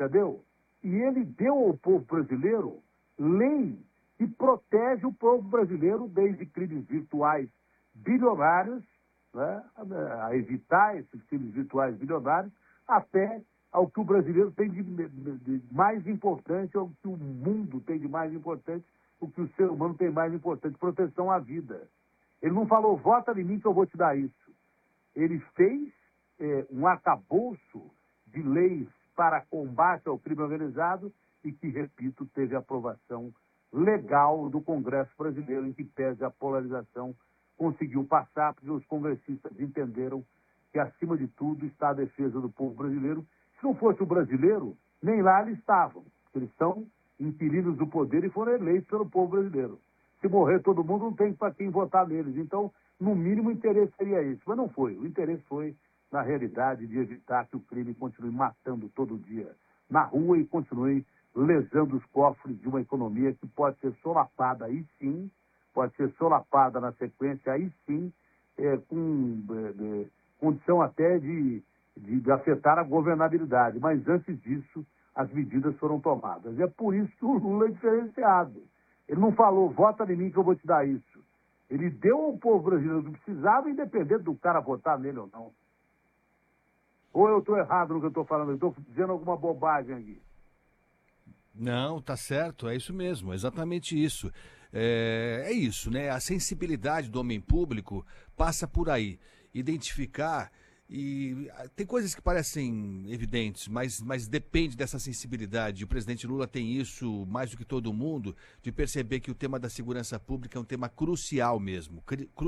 entendeu? E ele deu ao povo brasileiro lei que protege o povo brasileiro desde crimes virtuais bilionários, né, a evitar esses crimes virtuais bilionários, até ao que o brasileiro tem de mais importante, ao que o mundo tem de mais importante, o que o ser humano tem mais importante, proteção à vida. Ele não falou, vota em mim que eu vou te dar isso. Ele fez um arcabouço de leis para combate ao crime organizado e que, repito, teve aprovação legal do Congresso brasileiro, em que, pese a polarização, conseguiu passar, porque os congressistas entenderam que, acima de tudo, está a defesa do povo brasileiro. Se não fosse o brasileiro, nem lá eles estavam. Eles são inquilinos do poder e foram eleitos pelo povo brasileiro. Se morrer todo mundo, não tem para quem votar neles. Então, no mínimo, o interesse seria esse. Mas não foi. O interesse foi, na realidade, de evitar que o crime continue matando todo dia na rua e continue lesando os cofres de uma economia que pode ser solapada, aí sim, pode ser solapada na sequência, aí sim, com condição até de afetar a governabilidade. Mas antes disso, as medidas foram tomadas. E é por isso que o Lula é diferenciado. Ele não falou, vota em mim que eu vou te dar isso. Ele deu ao povo brasileiro o que precisava, independente do cara votar nele ou não. Ou eu estou errado no que eu estou falando? Eu estou dizendo alguma bobagem aqui. Não, tá certo, é isso mesmo, exatamente isso. É isso, né? A sensibilidade do homem público passa por aí. Identificar, e tem coisas que parecem evidentes, mas depende dessa sensibilidade. O presidente Lula tem isso mais do que todo mundo, de perceber que o tema da segurança pública é um tema crucial mesmo,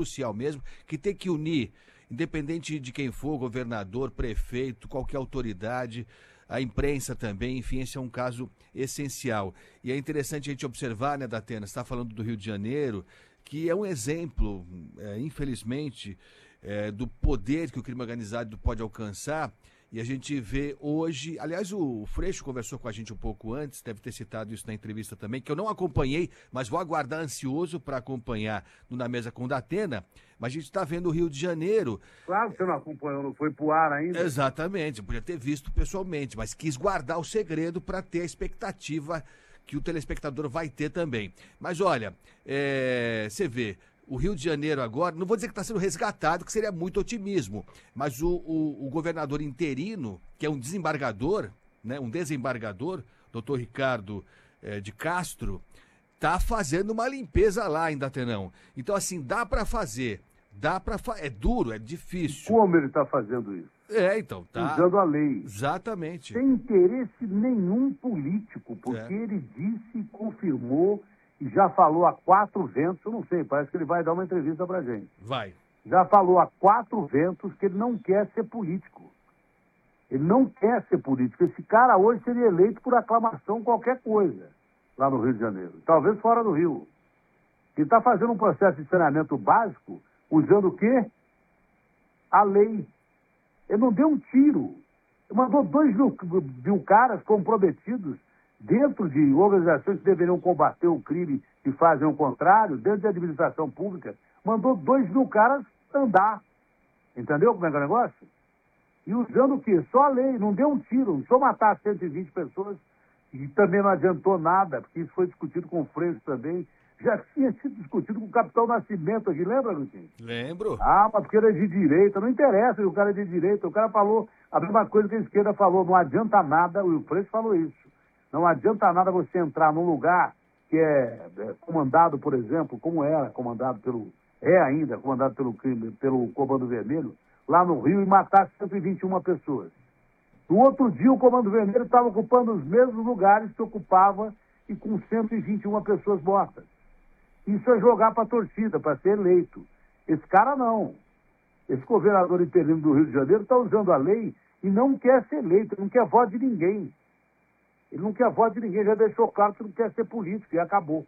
que tem que unir, independente de quem for, governador, prefeito, qualquer autoridade, a imprensa também, enfim, esse é um caso essencial. E é interessante a gente observar, né, Datena, você está falando do Rio de Janeiro, que é um exemplo, infelizmente, do poder que o crime organizado pode alcançar. E a gente vê hoje, aliás, o Freixo conversou com a gente um pouco antes, deve ter citado isso na entrevista também, que eu não acompanhei, mas vou aguardar ansioso para acompanhar no Na Mesa com o Datena. Mas a gente está vendo o Rio de Janeiro. Claro que você não acompanhou, não foi pro ar ainda. Exatamente, eu podia ter visto pessoalmente, mas quis guardar o segredo para ter a expectativa que o telespectador vai ter também. Mas olha, você vê, o Rio de Janeiro agora, não vou dizer que está sendo resgatado, que seria muito otimismo, mas o governador interino, que é um desembargador, né, doutor Ricardo de Castro, está fazendo uma limpeza lá em Datenão. Então, assim, dá para fazer, é duro, é difícil. Como ele está fazendo isso? Então, tá. Usando a lei. Exatamente. Sem interesse nenhum político, porque ele disse e confirmou e já falou a 4 ventos, eu não sei, parece que ele vai dar uma entrevista pra gente. Vai. Já falou a 4 ventos que ele não quer ser político. Ele não quer ser político. Esse cara hoje seria eleito por aclamação qualquer coisa, lá no Rio de Janeiro. Talvez fora do Rio. Ele está fazendo um processo de saneamento básico, usando o quê? A lei. Ele não deu um tiro. Ele mandou 2 mil caras comprometidos dentro de organizações que deveriam combater o crime e fazem o contrário, dentro da administração pública, mandou 2 mil caras andar. Entendeu como é que é o negócio? E usando o quê? Só a lei, não deu um tiro, só matar 120 pessoas, e também não adiantou nada, porque isso foi discutido com o Freixo também. Já tinha sido discutido com o Capitão Nascimento aqui, lembra, Agostinho? Lembro. Ah, mas porque ele é de direita, não interessa que o cara é de direita, o cara falou a mesma coisa que a esquerda falou, não adianta nada, o Freixo falou isso, não adianta nada você entrar num lugar que é comandado, por exemplo, como era comandado comandado pelo Comando Vermelho, lá no Rio, e matar 121 pessoas. No outro dia, o Comando Vermelho estava ocupando os mesmos lugares que ocupava e com 121 pessoas mortas. Isso é jogar para a torcida, para ser eleito. Esse cara não. Esse governador interino do Rio de Janeiro está usando a lei e não quer ser eleito, ele não quer voto de ninguém. Ele não quer voto de ninguém, já deixou claro que não quer ser político e acabou.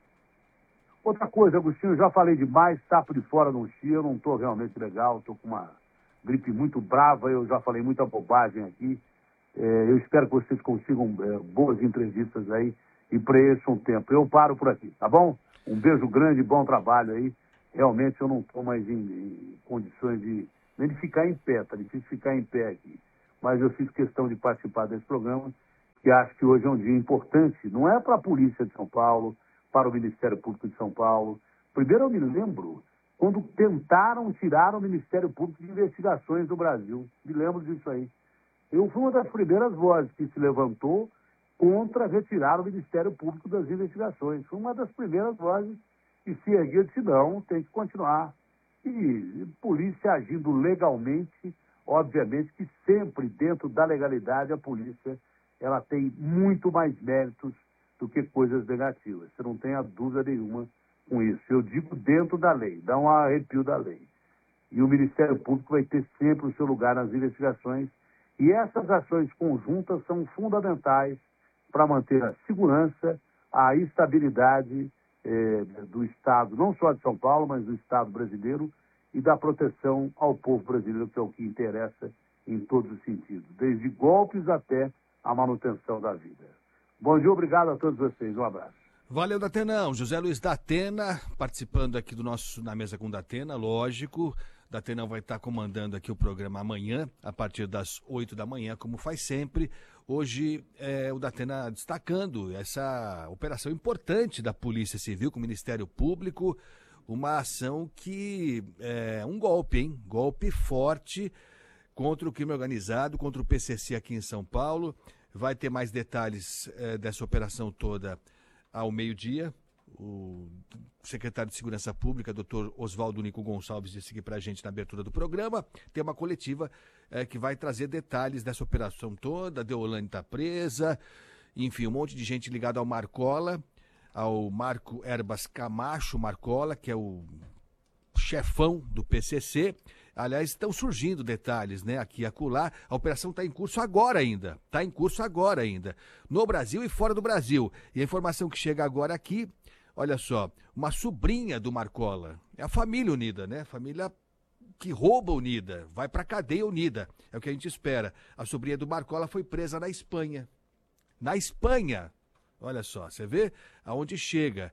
Outra coisa, Agostinho, eu já falei demais, tapo de fora no chia, eu não estou realmente legal, estou com uma gripe muito brava, eu já falei muita bobagem aqui. Eu espero que vocês consigam boas entrevistas aí e preencham um tempo. Eu paro por aqui, tá bom? Um beijo grande, bom trabalho aí. Realmente eu não estou mais em condições nem de ficar em pé, tá difícil ficar em pé aqui. Mas eu fiz questão de participar desse programa que acho que hoje é um dia importante, não é para a Polícia de São Paulo, para o Ministério Público de São Paulo. Primeiro eu me lembro quando tentaram tirar o Ministério Público de Investigações do Brasil. Me lembro disso aí. Eu fui uma das primeiras vozes que se levantou contra retirar o Ministério Público das Investigações. Fui uma das primeiras vozes que se ergueu e disse, não, tem que continuar. E polícia agindo legalmente, obviamente que sempre dentro da legalidade a polícia ela tem muito mais méritos do que coisas negativas. Você não tem a dúvida nenhuma com isso. Eu digo dentro da lei, dá um arrepio da lei. E o Ministério Público vai ter sempre o seu lugar nas investigações. E essas ações conjuntas são fundamentais para manter a segurança, a estabilidade do Estado, não só de São Paulo, mas do Estado brasileiro, e da proteção ao povo brasileiro, que é o que interessa em todos os sentidos, desde golpes até a manutenção da vida. Bom dia, obrigado a todos vocês, um abraço. Valeu, Datenão. José Luiz Datena, participando aqui do nosso Na Mesa com Datena, lógico. Datenão vai estar comandando aqui o programa amanhã, a partir das 8 da manhã, como faz sempre. Hoje, o Datena destacando essa operação importante da Polícia Civil com o Ministério Público, uma ação que é um golpe, hein? Golpe forte contra o crime organizado, contra o PCC aqui em São Paulo. Vai ter mais detalhes dessa operação toda ao meio-dia. O secretário de Segurança Pública, doutor Oswaldo Nico Gonçalves, disse aqui pra gente na abertura do programa. Tem uma coletiva que vai trazer detalhes dessa operação toda. A Deolane está presa, enfim, um monte de gente ligada ao Marcola, ao Marco Herbas Camacho Marcola, que é o chefão do PCC. Aliás, estão surgindo detalhes, né, aqui e acolá. A operação está em curso agora ainda. No Brasil e fora do Brasil. E a informação que chega agora aqui, olha só, uma sobrinha do Marcola. É a família unida, né? Família que rouba unida, vai para a cadeia unida. É o que a gente espera. A sobrinha do Marcola foi presa na Espanha. Na Espanha! Olha só, você vê aonde chega,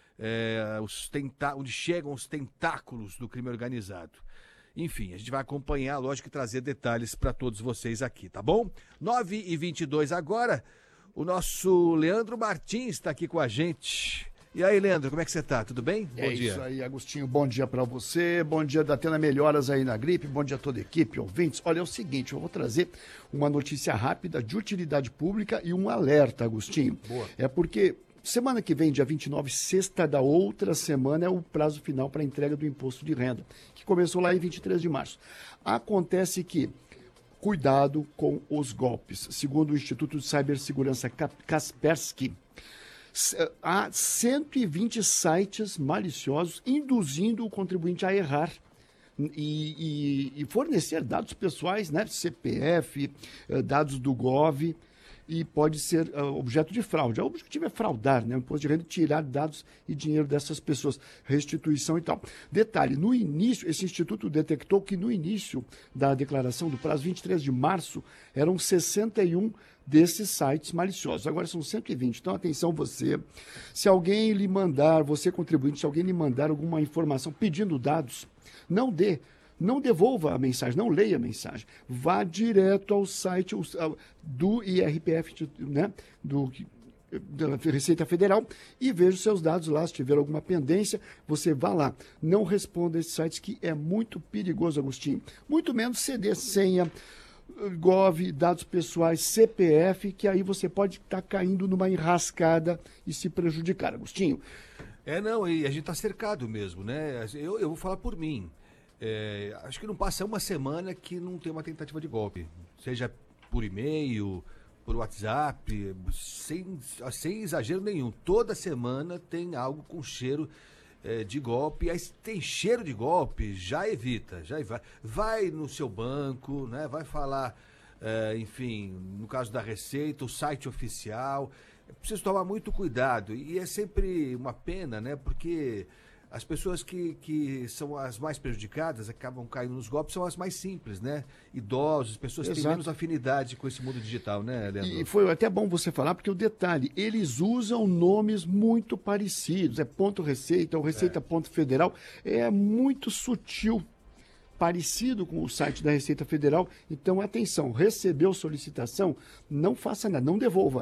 onde chegam os tentáculos do crime organizado. Enfim, a gente vai acompanhar, lógico, e trazer detalhes para todos vocês aqui, tá bom? 9h22 agora, o nosso Leandro Martins está aqui com a gente. E aí, Leandro, como é que você tá? Tudo bem? Bom dia. Isso aí, Agostinho, bom dia para você, bom dia, Datena, melhoras aí na gripe, bom dia a toda a equipe, ouvintes. Olha, é o seguinte, eu vou trazer uma notícia rápida de utilidade pública e um alerta, Agostinho. Boa. É porque semana que vem, dia 29, sexta da outra semana, é o prazo final para a entrega do imposto de renda, que começou lá em 23 de março. Acontece que, cuidado com os golpes. Segundo o Instituto de Cibersegurança Kaspersky, há 120 sites maliciosos induzindo o contribuinte a errar e fornecer dados pessoais, né, CPF, dados do Gov, e pode ser objeto de fraude. O objetivo é fraudar, né? O imposto de renda, tirar dados e dinheiro dessas pessoas, restituição e tal. Detalhe, no início, esse instituto detectou que no início da declaração do prazo, 23 de março, eram 61 desses sites maliciosos. Agora são 120. Então, atenção você. Se alguém lhe mandar, você contribuinte, se alguém lhe mandar alguma informação pedindo dados, não dê. Não devolva a mensagem, não leia a mensagem. Vá direto ao site do IRPF, né, da Receita Federal, e veja os seus dados lá. Se tiver alguma pendência, você vá lá. Não responda a esses sites, que é muito perigoso, Agostinho. Muito menos CD, senha, Gov, dados pessoais, CPF, que aí você pode estar caindo numa enrascada e se prejudicar, Agostinho. Não, e a gente está cercado mesmo, né? Eu vou falar por mim. Acho que não passa uma semana que não tem uma tentativa de golpe, seja por e-mail, por WhatsApp, sem exagero nenhum. Toda semana tem algo com cheiro de golpe. Aí tem cheiro de golpe, já evita, vai no seu banco, né? Vai falar, enfim, no caso da Receita, o site oficial. Preciso tomar muito cuidado, e é sempre uma pena, né? Porque as pessoas que são as mais prejudicadas, acabam caindo nos golpes, são as mais simples, né? Idosos, pessoas que têm menos afinidade com esse mundo digital, né, Leandro? E foi até bom você falar, porque o detalhe, eles usam nomes muito parecidos, ponto Receita ou Receita ponto Federal, é muito sutil, parecido com o site da Receita Federal. Então, atenção, recebeu solicitação, não faça nada, não devolva.